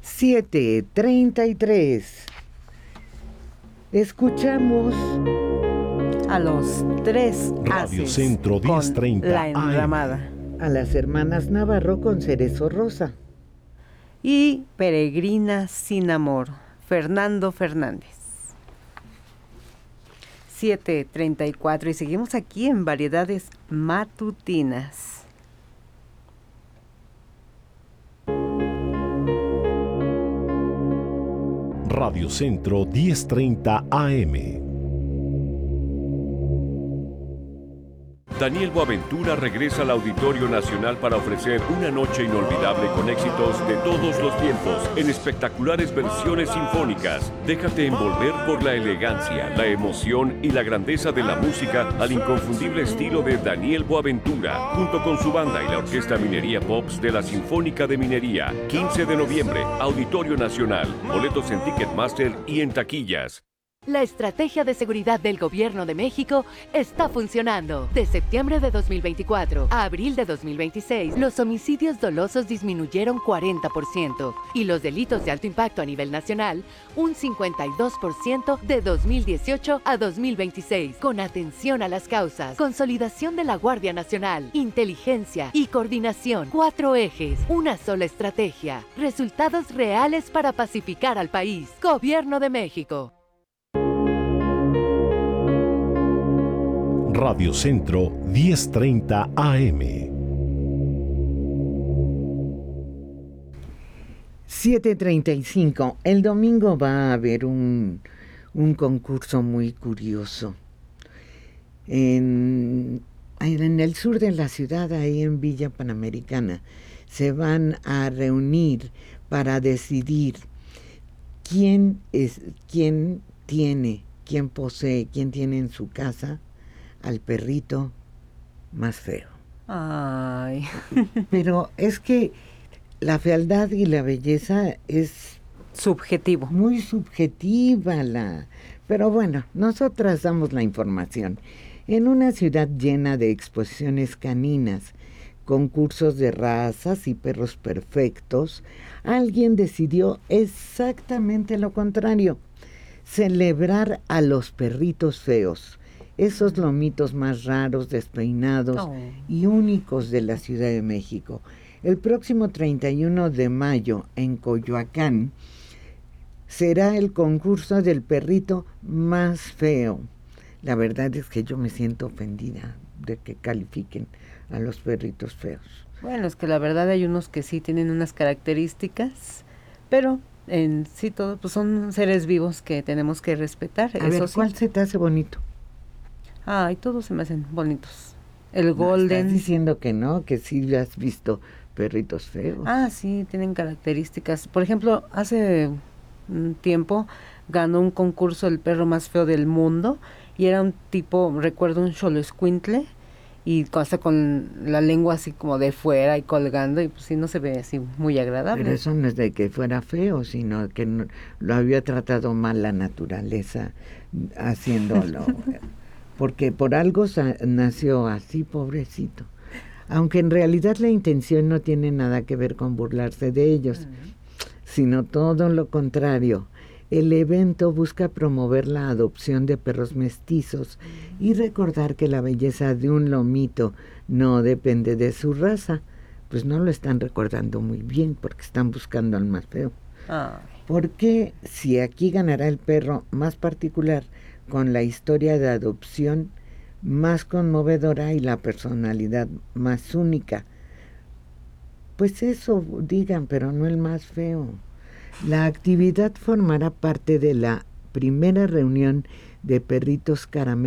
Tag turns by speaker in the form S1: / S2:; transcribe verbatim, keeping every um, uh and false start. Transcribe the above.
S1: siete treinta y tres. Escuchamos
S2: a los tres
S3: Radio
S2: haces
S3: Centro diez treinta
S2: con La Enramada
S1: a las hermanas Navarro con Cerezo Rosa
S2: y Peregrina sin amor, Fernando Fernández. siete treinta y cuatro y seguimos aquí en Variedades Matutinas.
S3: Radio Centro diez treinta A M.
S4: Daniel Boaventura regresa al Auditorio Nacional para ofrecer una noche inolvidable con éxitos de todos los tiempos en espectaculares versiones sinfónicas. Déjate envolver por la elegancia, la emoción y la grandeza de la música al inconfundible estilo de Daniel Boaventura, junto con su banda y la Orquesta Minería Pops de la Sinfónica de Minería. quince de noviembre, Auditorio Nacional. Boletos en Ticketmaster y en taquillas.
S5: La estrategia de seguridad del Gobierno de México está funcionando. De septiembre de dos mil veinticuatro a abril de dos mil veintiséis, los homicidios dolosos disminuyeron cuarenta por ciento y los delitos de alto impacto a nivel nacional un cincuenta y dos por ciento de dos mil dieciocho a dos mil veintiséis. Con atención a las causas, consolidación de la Guardia Nacional, inteligencia y coordinación. Cuatro ejes, una sola estrategia. Resultados reales para pacificar al país. Gobierno de México.
S3: Radio Centro diez treinta A M.
S1: siete treinta y cinco. El domingo va a haber un, un concurso muy curioso. En, en el sur de la ciudad, ahí en Villa Panamericana, se van a reunir para decidir quién es, quién tiene, quién posee, quién tiene en su casa al perrito más feo.
S2: Ay.
S1: Pero es que la fealdad y la belleza es
S2: subjetivo.
S1: Muy subjetiva la. Pero bueno, nosotras damos la información. En una ciudad llena de exposiciones caninas, concursos de razas y perros perfectos, alguien decidió exactamente lo contrario: celebrar a los perritos feos. Esos lomitos más raros, despeinados oh. y únicos de la Ciudad de México. El próximo treinta y uno de mayo, en Coyoacán, será el concurso del perrito más feo. La verdad es que yo me siento ofendida de que califiquen a los perritos feos.
S2: Bueno, es que la verdad hay unos que sí tienen unas características, pero en sí todo pues son seres vivos que tenemos que respetar.
S1: A
S2: Eso
S1: ver, ¿cuál
S2: sí.
S1: se te hace bonito?
S2: Ay, todos se me hacen bonitos. El golden.
S1: No, estás diciendo que no, que sí has visto perritos feos.
S2: Ah, sí, tienen características. Por ejemplo, hace un tiempo ganó un concurso el perro más feo del mundo y era un tipo, recuerdo, un xoloescuintle y hasta con la lengua así como de fuera y colgando y pues sí, no se ve así muy agradable.
S1: Pero eso no es de que fuera feo, sino que no, lo había tratado mal la naturaleza haciéndolo. Porque por algo sa- nació así, pobrecito. Aunque en realidad la intención no tiene nada que ver con burlarse de ellos, uh-huh. sino todo lo contrario. El evento busca promover la adopción de perros mestizos uh-huh. y recordar que la belleza de un lomito no depende de su raza. Pues no lo están recordando muy bien porque están buscando al más feo.
S2: Ah.
S1: Porque si aquí ganará el perro más particular, con la historia de adopción más conmovedora y la personalidad más única. Pues eso digan, pero no el más feo. La actividad formará parte de la primera reunión de perritos caramelos